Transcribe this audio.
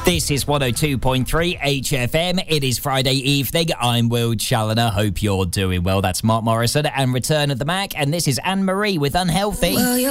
This is 102.3 HFM. It is Friday evening. I'm Will Challoner. Hope you're doing well. That's Mark Morrison and Return of the Mac. And this is Anne-Marie with Unhealthy.